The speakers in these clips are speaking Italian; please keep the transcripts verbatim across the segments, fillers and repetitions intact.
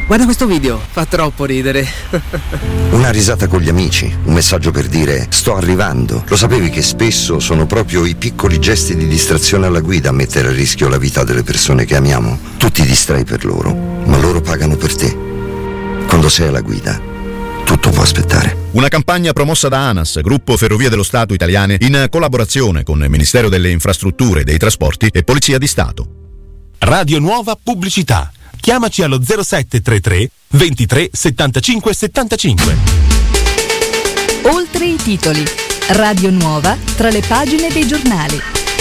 Guarda questo video, fa troppo ridere. Una risata con gli amici, un messaggio per dire sto arrivando. Lo sapevi che spesso sono proprio i piccoli gesti di distrazione alla guida a mettere a rischio la vita delle persone che amiamo? Tu ti distrai per loro, ma loro pagano per te. Quando sei alla guida, tutto può aspettare. Una campagna promossa da ANAS, Gruppo Ferrovie dello Stato Italiane, in collaborazione con il Ministero delle Infrastrutture e dei Trasporti e Polizia di Stato. Radio Nuova Pubblicità. Chiamaci allo zero sette tre tre ventitré settantacinque settantacinque. Oltre i titoli. Radio Nuova tra le pagine dei giornali.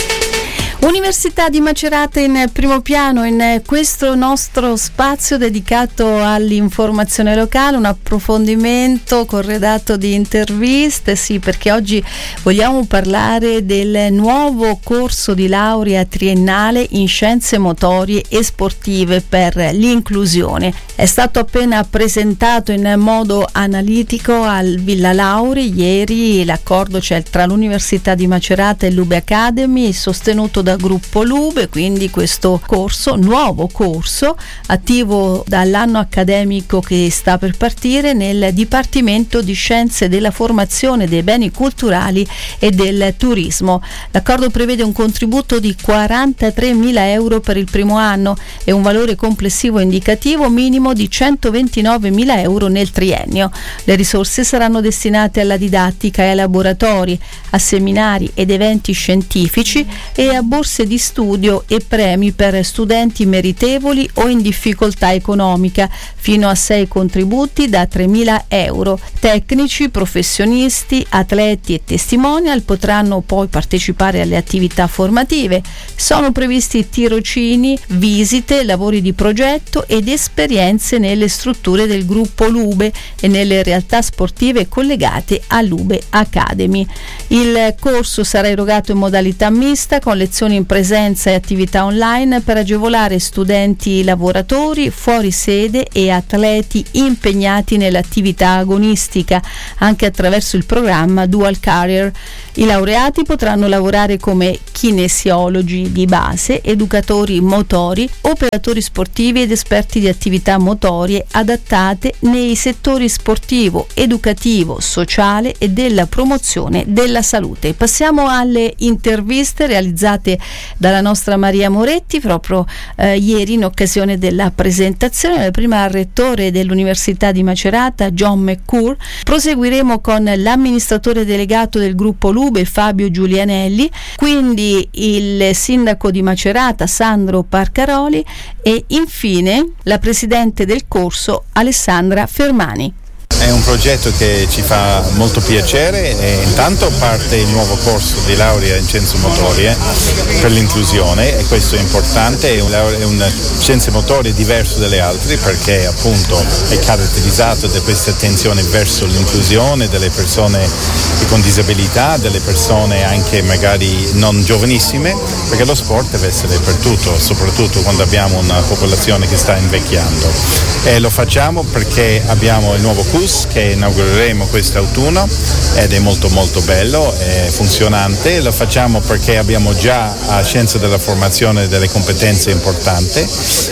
Università di Macerata in primo piano in questo nostro spazio dedicato all'informazione locale, un approfondimento corredato di interviste, sì, perché oggi vogliamo parlare del nuovo corso di laurea triennale in scienze motorie e sportive per l'inclusione. È stato appena presentato in modo analitico al Villa Lauri ieri l'accordo c'è tra l'Università di Macerata e l'Ube Academy, sostenuto da Gruppo Lube, quindi questo corso, nuovo corso, attivo dall'anno accademico che sta per partire nel Dipartimento di Scienze della Formazione, dei Beni Culturali e del Turismo. L'accordo prevede un contributo di quarantatremila euro per il primo anno e un valore complessivo indicativo minimo di centoventinovemila euro nel triennio. Le risorse saranno destinate alla didattica e ai laboratori, a seminari ed eventi scientifici e a borse di studio e premi per studenti meritevoli o in difficoltà economica, fino a sei contributi da tremila euro. Tecnici, professionisti, atleti e testimonial potranno poi partecipare alle attività formative. Sono previsti tirocini, visite, lavori di progetto ed esperienze nelle strutture del gruppo Lube e nelle realtà sportive collegate all'Ube Academy. Il corso sarà erogato in modalità mista con lezioni in presenza e attività online per agevolare studenti lavoratori fuori sede e atleti impegnati nell'attività agonistica, anche attraverso il programma Dual Career. I laureati potranno lavorare come kinesiologi di base, educatori motori, operatori sportivi ed esperti di attività motorie adattate nei settori sportivo, educativo, sociale e della promozione della salute. Passiamo alle interviste realizzate dalla nostra Maria Moretti proprio eh, ieri in occasione della presentazione. Prima al rettore dell'Università di Macerata, John McCool. Proseguiremo con l'amministratore delegato del gruppo Lube, Fabio Giulianelli, quindi il sindaco di Macerata, Sandro Parcaroli, e infine la presidente del corso, Alessandra Fermani. È un progetto che ci fa molto piacere e intanto parte il nuovo corso di laurea in scienze motorie per l'inclusione e questo è importante, è un, è un scienze motorie diverso dalle altre perché appunto è caratterizzato da questa attenzione verso l'inclusione delle persone con disabilità, delle persone anche magari non giovanissime, perché lo sport deve essere per tutto, soprattutto quando abbiamo una popolazione che sta invecchiando. E lo facciamo perché abbiamo il nuovo C U S che inaugureremo quest'autunno ed è molto molto bello, è funzionante. Lo facciamo perché abbiamo già a Scienze della Formazione delle competenze importanti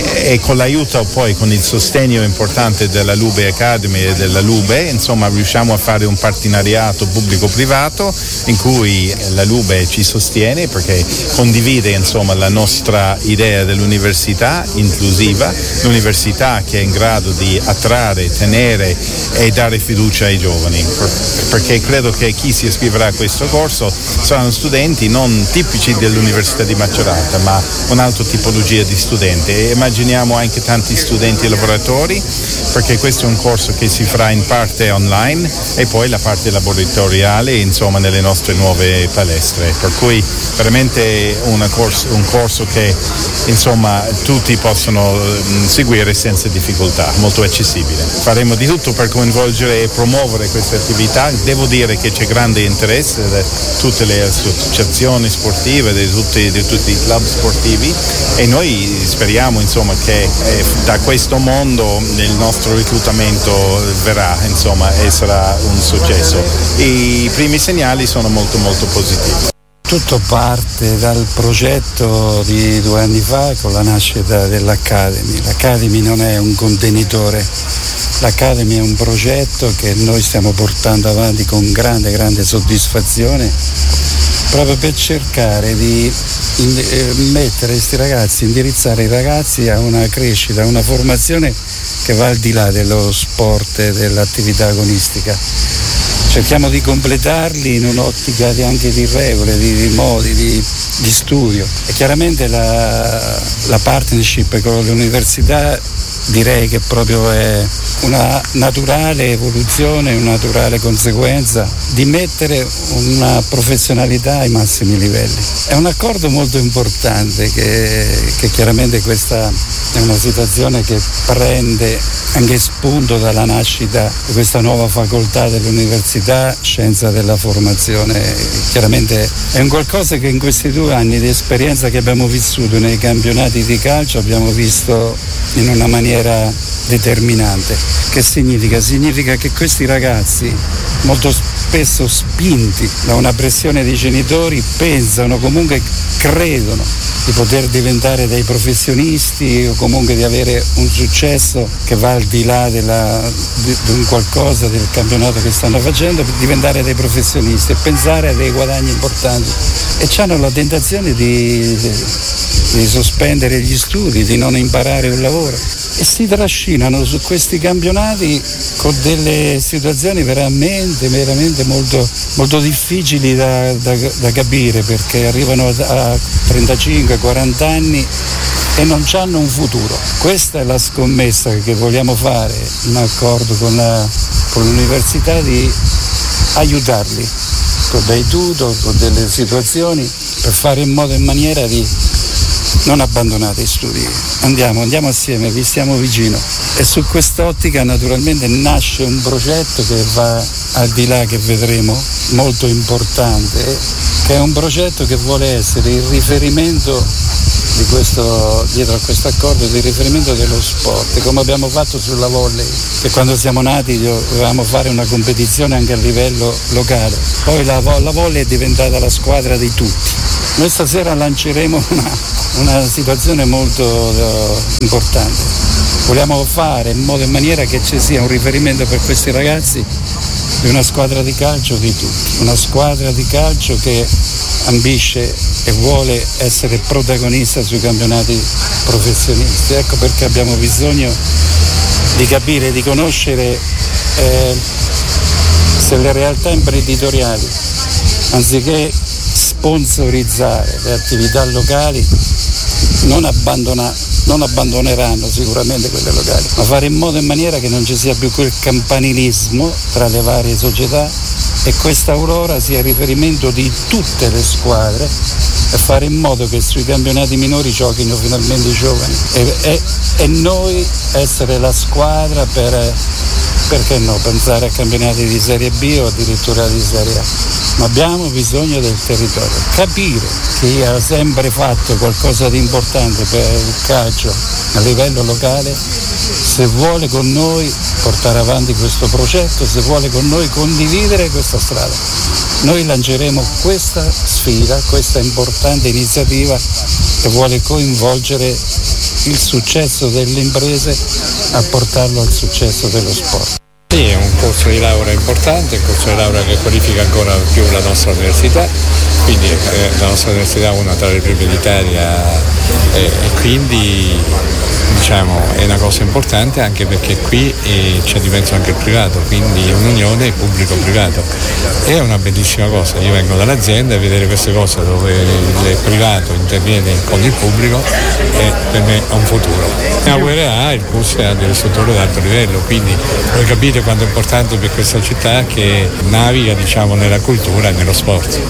e con l'aiuto poi, con il sostegno importante della Lube Academy e della Lube, insomma riusciamo a fare un partenariato pubblico-privato in cui la Lube ci sostiene perché condivide insomma la nostra idea dell'università inclusiva, l'università che è in grado di attrarre, tenere e dare fiducia ai giovani, perché credo che chi si iscriverà a questo corso saranno studenti non tipici dell'Università di Macerata, ma un'altra tipologia di studenti e immaginiamo anche tanti studenti lavoratori, perché questo è un corso che si farà in parte online e poi la parte laboratoriale insomma nelle nostre nuove palestre, per cui veramente una corso, un corso che insomma tutti possono seguire senza difficoltà, molto accessibile. Faremo di tutto per coinvolgere e promuovere queste attività. Devo dire che c'è grande interesse da tutte le associazioni sportive, di tutti, di tutti i club sportivi e noi speriamo insomma che eh, da questo mondo il nostro reclutamento verrà insomma e sarà un successo. I primi segnali sono molto molto positivi. Tutto parte dal progetto di due anni fa con la nascita dell'Academy. L'Academy non è un contenitore, l'Academy è un progetto che noi stiamo portando avanti con grande, grande soddisfazione, proprio per cercare di mettere questi ragazzi, indirizzare i ragazzi a una crescita, a una formazione che va al di là dello sport e dell'attività agonistica. Cerchiamo di completarli in un'ottica di anche di regole, di, di modi, di, di studio. E chiaramente la, la partnership con le università direi che proprio è una naturale evoluzione, una naturale conseguenza di mettere una professionalità ai massimi livelli. È un accordo molto importante che, che chiaramente questa è una situazione che prende anche spunto dalla nascita di questa nuova facoltà dell'università, scienza della formazione. Chiaramente è un qualcosa che in questi due anni di esperienza che abbiamo vissuto nei campionati di calcio abbiamo visto in una maniera determinante. Che significa? Significa che questi ragazzi, molto spesso spinti da una pressione dei genitori, pensano, comunque credono di poter diventare dei professionisti o comunque di avere un successo che va al di là della, di, di un qualcosa del campionato che stanno facendo, per diventare dei professionisti e pensare a dei guadagni importanti, e hanno la tentazione di, di, di sospendere gli studi, di non imparare un lavoro, e si trascinano su questi campionati con delle situazioni veramente, veramente molto, molto difficili da, da, da capire, perché arrivano a trentacinque quaranta anni e non hanno un futuro. Questa è la scommessa che vogliamo fare in accordo con, la, con l'università, di aiutarli con dei tutor, con delle situazioni, per fare in modo e in maniera di non abbandonare gli studi. Andiamo, andiamo assieme, vi stiamo vicino. E su quest'ottica naturalmente nasce un progetto che va al di là, che vedremo, molto importante, che è un progetto che vuole essere il riferimento di questo, dietro a questo accordo, di riferimento dello sport, come abbiamo fatto sulla volley, che quando siamo nati dovevamo fare una competizione anche a livello locale, poi la, la volley è diventata la squadra di tutti. Noi stasera lanceremo una, una situazione molto uh, importante. Vogliamo fare in modo e maniera che ci sia un riferimento per questi ragazzi di una squadra di calcio di tutti, una squadra di calcio che ambisce e vuole essere protagonista sui campionati professionisti. Ecco perché abbiamo bisogno di capire, di conoscere eh, se le realtà imprenditoriali, anziché sponsorizzare le attività locali, non abbandonare non abbandoneranno sicuramente quelle locali, ma fare in modo e maniera che non ci sia più quel campanilismo tra le varie società, e questa Aurora sia riferimento di tutte le squadre, e fare in modo che sui campionati minori giochino finalmente i giovani, e, e, e noi essere la squadra per, perché no, pensare a campionati di Serie B o addirittura di Serie A. Ma abbiamo bisogno del territorio, capire chi ha sempre fatto qualcosa di importante per il calcio a livello locale, se vuole con noi portare avanti questo progetto, se vuole con noi condividere questa strada. Noi lanceremo questa sfida, questa importante iniziativa che vuole coinvolgere il successo delle imprese a portarlo al successo dello sport. Sì, è un corso di laurea importante, un corso di laurea che qualifica ancora più la nostra università, quindi eh, la nostra università è una tra le prime d'Italia eh, e quindi diciamo è una cosa importante, anche perché qui eh, c'è di mezzo anche il privato, quindi è un'unione pubblico-privato. È una bellissima cosa, io vengo dall'azienda e vedere queste cose dove il privato interviene con il pubblico è per me un futuro. La U R A, il corso è delle strutture d'alto livello, quindi voi capite quanto è importante per questa città che naviga diciamo nella cultura e nello sport.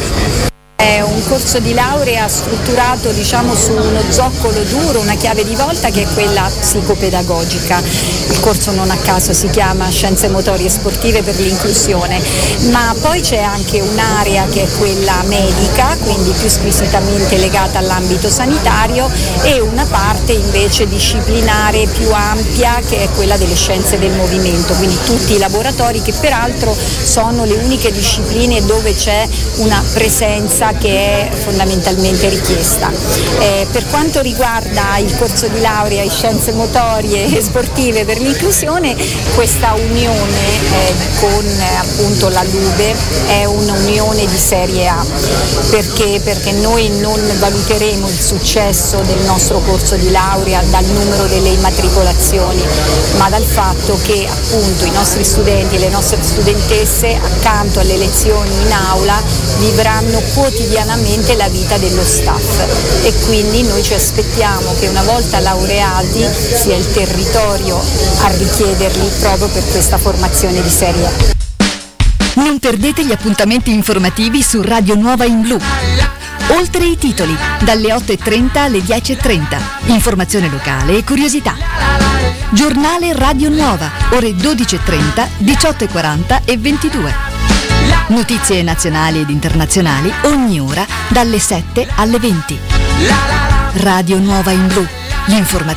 È un corso di laurea strutturato diciamo su uno zoccolo duro, una chiave di volta che è quella psicopedagogica. Il corso non a caso si chiama Scienze Motorie Sportive per l'Inclusione, ma poi c'è anche un'area che è quella medica, quindi più squisitamente legata all'ambito sanitario, e una parte invece disciplinare più ampia che è quella delle scienze del movimento, quindi tutti i laboratori che peraltro sono le uniche discipline dove c'è una presenza che è fondamentalmente richiesta. Eh, per quanto riguarda il corso di laurea in scienze motorie e sportive per l'inclusione, questa unione eh, con eh, appunto la Lube è un'unione di serie A. Perché? Perché noi non valuteremo il successo del nostro corso di laurea dal numero delle immatricolazioni, ma dal fatto che appunto i nostri studenti e le nostre studentesse accanto alle lezioni in aula vivranno quotidianamente la vita dello staff, e quindi noi ci aspettiamo che una volta laureati sia il territorio a richiederli proprio per questa formazione di serie A. Non perdete gli appuntamenti informativi su Radio Nuova in Blu. Oltre i titoli, dalle otto e trenta alle dieci e trenta. Informazione locale e curiosità. Giornale Radio Nuova, ore dodici e trenta, diciotto e quaranta e ventidue. Notizie nazionali ed internazionali ogni ora dalle sette alle venti. Radio Nuova in Blu. L'informazione